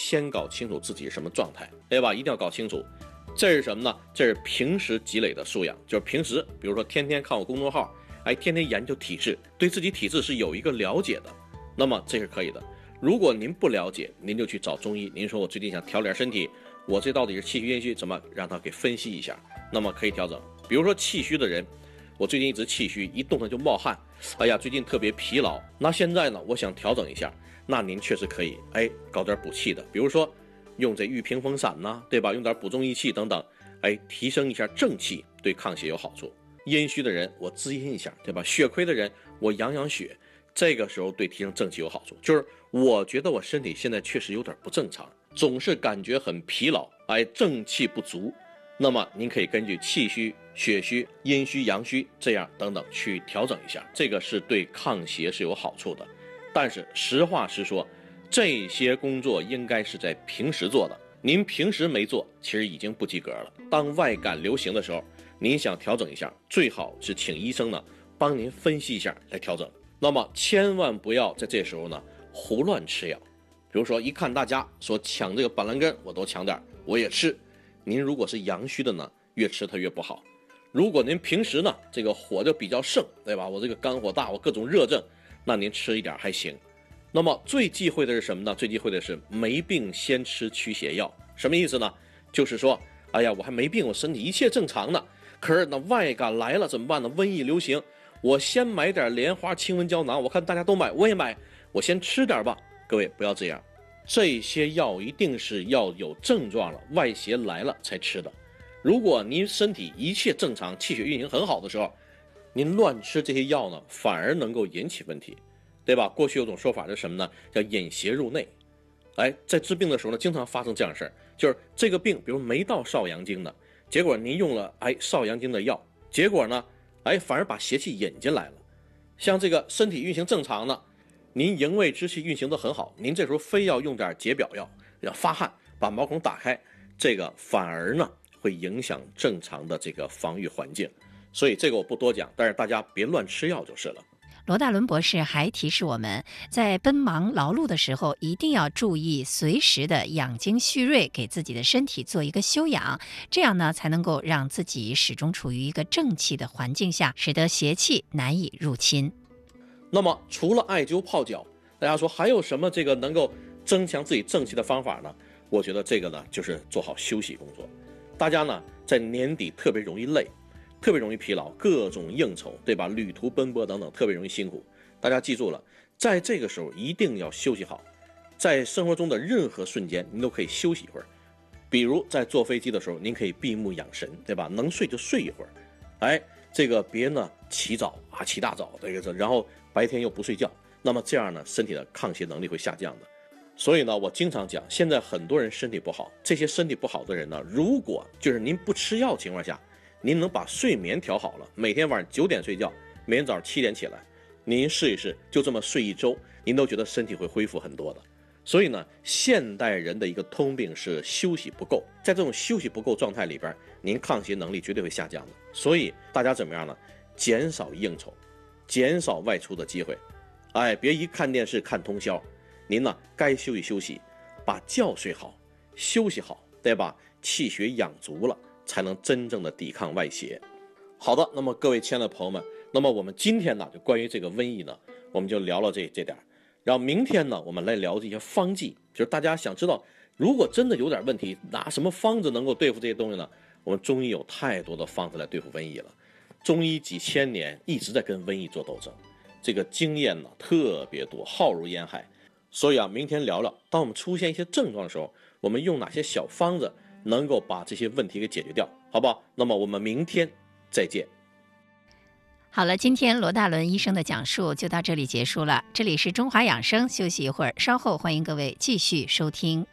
先搞清楚自己是什么状态，对吧？一定要搞清楚。这是什么呢？这是平时积累的素养，就是平时比如说天天看我公众号，天天研究体质，对自己体质是有一个了解的，那么这是可以的。如果您不了解，您就去找中医，您说我最近想调点身体，我这到底是气虚阴虚，怎么让他给分析一下，那么可以调整。比如说气虚的人，我最近一直气虚，一动弹就冒汗，最近特别疲劳，那现在呢我想调整一下，那您确实可以搞点补气的，比如说用这玉屏风散呐，对吧？用点补中益气等等，提升一下正气，对抗血有好处。阴虚的人我滋阴一下，对吧？血亏的人我养养血，这个时候对提升正气有好处。就是我觉得我身体现在确实有点不正常，总是感觉很疲劳，正气不足，那么您可以根据气虚、血虚、阴虚、阳虚这样等等去调整一下，这个是对抗邪是有好处的。但是实话实说，这些工作应该是在平时做的，您平时没做，其实已经不及格了。当外感流行的时候，您想调整一下，最好是请医生呢帮您分析一下来调整。那么千万不要在这时候呢胡乱吃药，比如说一看大家说抢这个板蓝根，我都抢点，我也吃。您如果是阳虚的呢，越吃它越不好。如果您平时呢这个火就比较盛，对吧？我这个肝火大，我各种热症，那您吃一点还行。那么最忌讳的是什么呢？最忌讳的是没病先吃驱邪药。什么意思呢？就是说我还没病，我身体一切正常呢，可是那外感来了怎么办呢？瘟疫流行，我先买点莲花清瘟胶囊，我看大家都买，我也买，我先吃点吧。各位不要这样，这些药一定是要有症状了，外邪来了才吃的。如果您身体一切正常，气血运行很好的时候，您乱吃这些药呢，反而能够引起问题，对吧？过去有种说法是什么呢？叫引邪入内。在治病的时候呢，经常发生这样的事儿，就是这个病，比如没到少阳经的，结果您用了少阳经的药，结果呢，反而把邪气引进来了。像这个身体运行正常呢，您营卫之气运行得很好，您这时候非要用点解表药，要发汗把毛孔打开，这个反而呢会影响正常的这个防御环境。所以这个我不多讲，但是大家别乱吃药就是了。 罗大伦博士还提示我们，在奔忙劳碌的时候，一定要注意随时的养精蓄锐，给自己的身体做一个休养，这样呢，才能够让自己始终处于一个正气的环境下，使得邪气难以入侵。 那么除了艾灸泡脚，大家说还有什么这个能够增强自己正气的方法呢？我觉得这个呢，就是做好休息工作。大家呢在年底特别容易累，特别容易疲劳，各种应酬，对吧？旅途奔波等等，特别容易辛苦。大家记住了，在这个时候一定要休息好。在生活中的任何瞬间，您都可以休息一会儿。比如在坐飞机的时候，您可以闭目养神，对吧？能睡就睡一会儿。这个别呢起早起大早，然后白天又不睡觉，那么这样呢，身体的抗邪能力会下降的。所以呢，我经常讲，现在很多人身体不好，这些身体不好的人呢，如果就是您不吃药情况下，您能把睡眠调好了，每天晚上9点睡觉，每天早上7点起来，您试一试，就这么睡一周，您都觉得身体会恢复很多的。所以呢，现代人的一个通病是休息不够，在这种休息不够状态里边，您抗邪能力绝对会下降的。所以大家怎么样呢？减少应酬，减少外出的机会，别一看电视看通宵。您呢，该休息休息，把觉睡好，休息好，对吧？气血养足了，才能真正的抵抗外邪。好的，那么各位亲爱的朋友们，那么我们今天呢，就关于这个瘟疫呢，我们就聊了这点。然后明天呢，我们来聊这些方剂，就是大家想知道，如果真的有点问题，拿什么方子能够对付这些东西呢？我们中医有太多的方子来对付瘟疫了，中医几千年一直在跟瘟疫做斗争，这个经验呢特别多，浩如烟海。所以明天聊聊，当我们出现一些症状的时候，我们用哪些小方子能够把这些问题给解决掉，好不好？那么我们明天再见。 好了，今天罗大伦医生的讲述就到这里结束了。这里是中华养生，休息一会儿，稍后欢迎各位继续收听。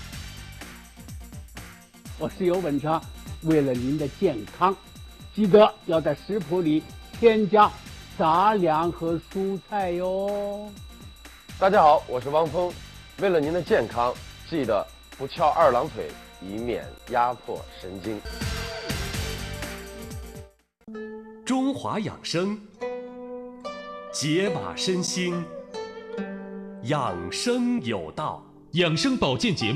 我是尤文昌，为了您的健康，记得要在食谱里添加杂粮和蔬菜哟。 大家好，我是汪峰，为了您的健康，记得不翘二郎腿，以免压迫神经。 中华养生，解码身心，养生有道。养生保健节目